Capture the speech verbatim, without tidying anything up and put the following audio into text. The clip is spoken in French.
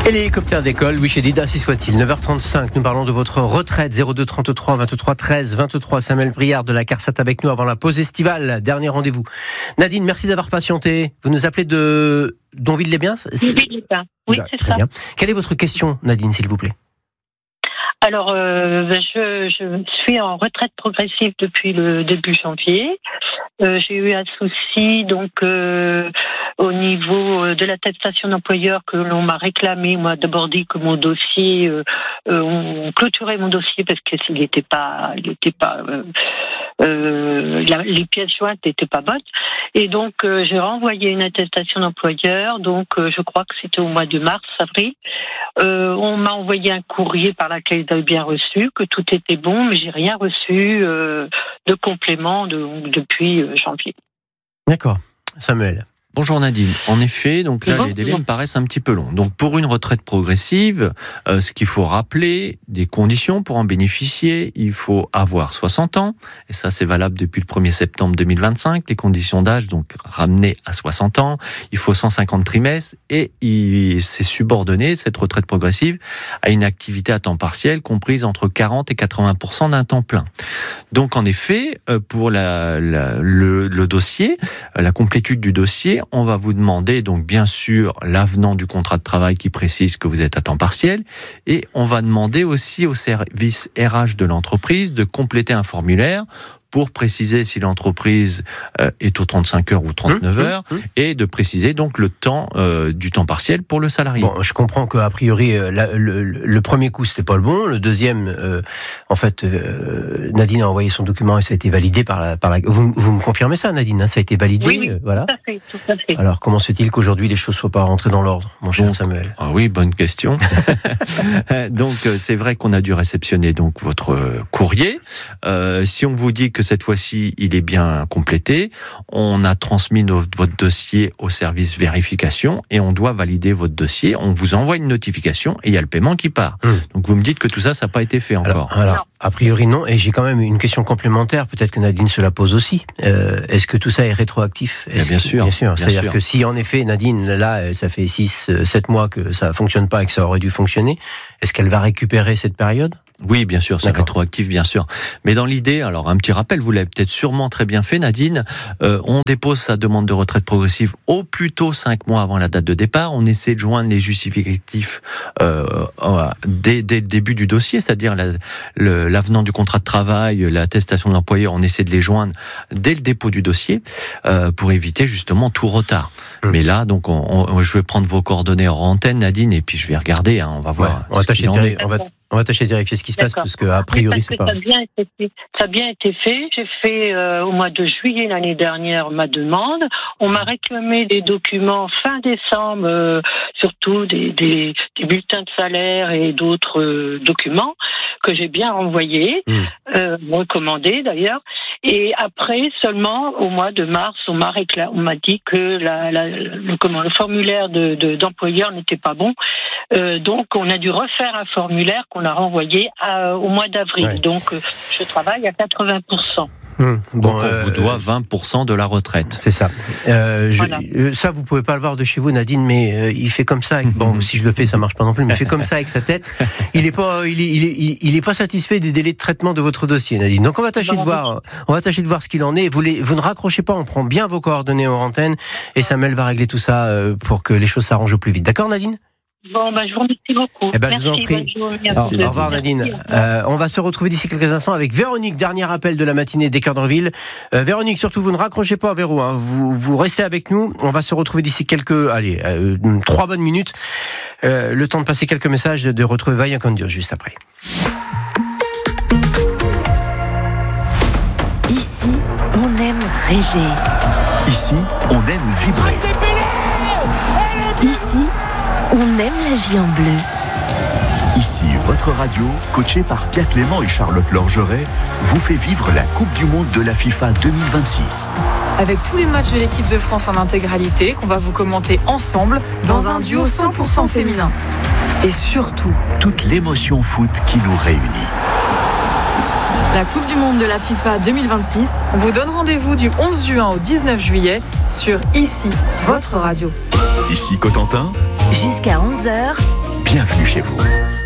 Et l'hélicoptère d'école, oui, chez Dida, si soit-il. neuf heures trente-cinq, nous parlons de votre retraite. zéro deux trente-trois vingt-trois treize vingt-trois. Samuel Briard de la CARSAT avec nous avant la pause estivale. Dernier rendez-vous. Nadine, merci d'avoir patienté. Vous nous appelez de Donville-les-Biens ? Donville-les-Biens, oui, c'est très ça. Bien. Quelle est votre question, Nadine, s'il vous plaît ? Alors, euh, je, je suis en retraite progressive depuis le début janvier. Euh, j'ai eu un souci donc euh, au niveau de l'attestation d'employeur que l'on m'a réclamé. Moi, d'abord dit que mon dossier, euh, euh, on clôturait mon dossier parce que s'il n'était pas, il n'était pas, euh, euh, la, les pièces jointes n'étaient pas bonnes. Et donc, euh, j'ai renvoyé une attestation d'employeur. Donc, euh, je crois que c'était au mois de mars, avril. Euh, on m'a envoyé un courrier par laquelle j'avais bien reçu, que tout était bon, mais j'ai rien reçu euh, de complément de, depuis euh, janvier. D'accord. Samuel. Bonjour Nadine. En effet, donc là, bon, les délais bon. me paraissent un petit peu longs. Donc, pour une retraite progressive, euh, ce qu'il faut rappeler, des conditions pour en bénéficier, il faut avoir soixante ans, et ça, c'est valable depuis le premier septembre deux mille vingt-cinq. Les conditions d'âge, donc, ramenées à soixante ans. Il faut cent cinquante trimestres, et il, c'est subordonné, cette retraite progressive, à une activité à temps partiel, comprise entre quarante et quatre-vingts pour cent d'un temps plein. Donc, en effet, pour la, la, le, le dossier, la complétude du dossier, on va vous demander donc bien sûr l'avenant du contrat de travail qui précise que vous êtes à temps partiel, et on va demander aussi au service R H de l'entreprise de compléter un formulaire pour préciser si l'entreprise euh, est aux trente-cinq heures ou trente-neuf heures, mmh, mmh. et de préciser donc le temps euh, du temps partiel pour le salarié. Bon, je comprends qu'a priori, euh, la, le, le premier coup, c'était pas le bon. Le deuxième, euh, en fait, euh, Nadine a envoyé son document et ça a été validé par la... Par la vous, vous me confirmez ça, Nadine, hein, ça a été validé, oui, oui, euh, voilà. Tout à fait, tout à fait. Alors, comment se fait-il qu'aujourd'hui, les choses ne soient pas rentrées dans l'ordre, mon cher donc, Samuel ? Ah oui, bonne question. Donc, c'est vrai qu'on a dû réceptionner donc votre courrier. Euh, si on vous dit que cette fois-ci, il est bien complété, on a transmis notre, votre dossier au service vérification et on doit valider votre dossier. On vous envoie une notification et il y a le paiement qui part. Mmh. Donc vous me dites que tout ça, ça n'a pas été fait encore. Alors, alors a priori non. Et j'ai quand même une question complémentaire. Peut-être que Nadine se la pose aussi. Euh, est-ce que tout ça est rétroactif ? Est-ce bien, que, sûr, bien sûr. Bien C'est-à-dire sûr. que si en effet Nadine, là, ça fait six, sept mois que ça ne fonctionne pas et que ça aurait dû fonctionner, est-ce qu'elle va récupérer cette période ? Oui, bien sûr, c'est D'accord. rétroactif, bien sûr. Mais dans l'idée, alors un petit rappel, vous l'avez peut-être sûrement très bien fait, Nadine, euh, on dépose sa demande de retraite progressive au plus tôt cinq mois avant la date de départ. On essaie de joindre les justificatifs euh, euh, dès, dès le début du dossier, c'est-à-dire la, le, l'avenant du contrat de travail, l'attestation de l'employeur, on essaie de les joindre dès le dépôt du dossier euh, pour éviter justement tout retard. Mmh. Mais là, donc, on, on, je vais prendre vos coordonnées hors antenne, Nadine, et puis je vais regarder, hein, on va voir. Ouais, on va tâcher de on va On va tâcher de vérifier ce qui se passe, parce qu'a priori, parce c'est que pas... Ça a, bien été, ça a bien été fait. J'ai fait, euh, au mois de juillet l'année dernière, ma demande. On m'a réclamé des documents fin décembre, euh, surtout des, des, des bulletins de salaire et d'autres euh, documents que j'ai bien renvoyés, mmh. euh, recommandés d'ailleurs. Et après, seulement au mois de mars, on m'a réclamé, on m'a dit que la, la, le, comment, le formulaire de, de, d'employeur n'était pas bon. Euh, donc, on a dû refaire un formulaire qu'on a renvoyé à, au mois d'avril. Ouais. Donc, euh, je travaille à quatre-vingts pour cent. Mmh. Bon, donc on euh, vous doit vingt pour cent de la retraite. C'est ça. Euh, je, voilà. euh, ça, vous pouvez pas le voir de chez vous, Nadine, mais euh, il fait comme ça. Avec, bon, si je le fais, ça marche pas non plus. Mais il fait comme ça avec sa tête. Il est pas, il est, il est, il est, il est pas satisfait du délai de traitement de votre dossier, Nadine. Donc on va tâcher non, de voir, on va tâcher de voir ce qu'il en est. Vous les, vous ne raccrochez pas. On prend bien vos coordonnées en antenne et Samuel va régler tout ça euh, pour que les choses s'arrangent au plus vite. D'accord, Nadine? Bon, ben, je vous remercie beaucoup. Eh ben, merci, je vous en prie. Alors, au revoir, Nadine. Euh, on va se retrouver d'ici quelques instants avec Véronique, dernier appel de la matinée des Cœurs-d'Orville. Euh, Véronique, surtout, vous ne raccrochez pas, Véro. Hein. Vous, vous restez avec nous. On va se retrouver d'ici quelques, allez, euh, trois bonnes minutes. Euh, le temps de passer quelques messages, de retrouver Vaillant Condur juste après. Ici, on aime rêver. Ici, on aime vibrer. Ici, on aime la vie en bleu. Ici, votre radio, coachée par Pierre Clément et Charlotte Lorgeret, vous fait vivre la Coupe du Monde de la FIFA deux mille vingt-six. Avec tous les matchs de l'équipe de France en intégralité, qu'on va vous commenter ensemble dans, dans un duo cent pour cent féminin. Et surtout, toute l'émotion foot qui nous réunit. La Coupe du Monde de la FIFA deux mille vingt-six, on vous donne rendez-vous du onze juin au dix-neuf juillet sur Ici, votre radio. Ici Cotentin. Jusqu'à onze heures, bienvenue chez vous.